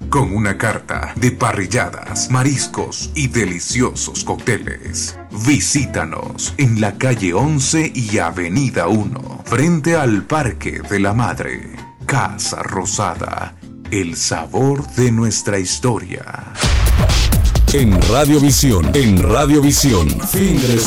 con una carta de parrilladas, mariscos y deliciosos cócteles. Visítanos en la calle 11 y avenida 1, frente al Parque de la Madre. Casa Rosada, el sabor de nuestra historia. En Radiovisión, Fingres